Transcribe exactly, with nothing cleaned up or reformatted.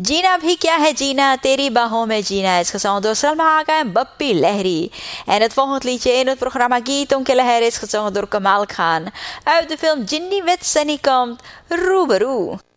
जीना भी क्या है जीना, terie bahoं में जीना is gezongen door Salma Aga en Bappi Lehri. En het volgende liedje in het programma Giton ke Leher is gezongen door Kamal Khan. Uit de film Jinni Wet Sunny komt Roeberoe.